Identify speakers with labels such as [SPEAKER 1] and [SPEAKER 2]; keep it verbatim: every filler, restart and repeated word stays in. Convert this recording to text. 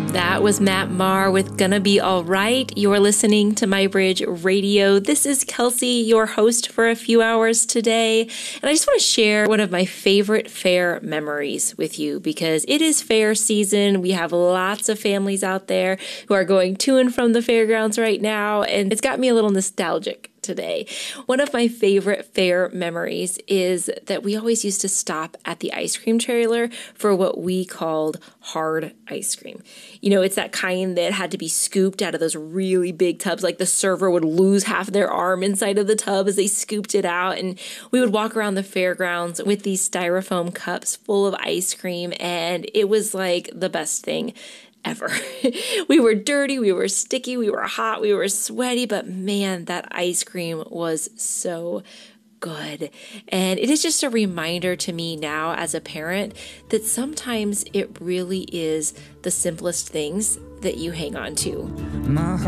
[SPEAKER 1] That was Matt Maher with Gonna Be Alright. You're listening to MyBridge Radio. This is Kelsey, your host for a few hours today. And I just want to share one of my favorite fair memories with you because it is fair season. We have lots of families out there who are going to and from the fairgrounds right now, and it's got me a little nostalgic today. One of my favorite fair memories is that we always used to stop at the ice cream trailer for what we called hard ice cream. You know, it's that kind that had to be scooped out of those really big tubs. Like the server would lose half their arm inside of the tub as they scooped it out. And we would walk around the fairgrounds with these styrofoam cups full of ice cream. And it was like the best thing ever. We were dirty, we were sticky, we were hot, we were sweaty, but man, that ice cream was so good. And it is just a reminder to me now as a parent that sometimes it really is the simplest things that you hang on to. My